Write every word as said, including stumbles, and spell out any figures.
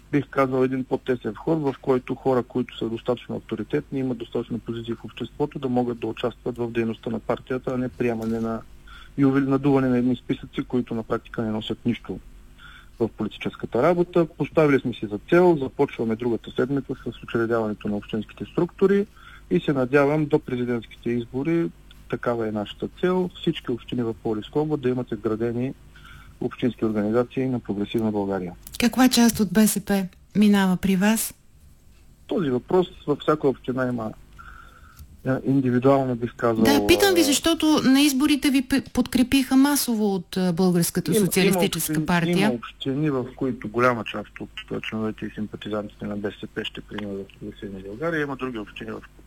бих казал, един по-тесен вход, в който хора, които са достатъчно авторитетни, имат достатъчно позиции в обществото, да могат да участват в дейността на партията, а не приемане на и надуване на едни списъци, които на практика не носят нищо в политическата работа. Поставили сме си за цел, започваме другата седмица с учредяването на общинските структури и се надявам до президентските избори, такава е нашата цел, всички общини в Пловдивска област да имат изградени общински организации на Прогресивна България. Каква част от БСП минава при вас? Този въпрос във всяка община има индивидуално, бих казал. Да, питам ви, защото на изборите ви подкрепиха масово от Българската Има, социалистическа има общини, партия. Има общини, в които голяма част от членовете и симпатизантите на БСП ще приемат в Прогресивна България. Има други общини, в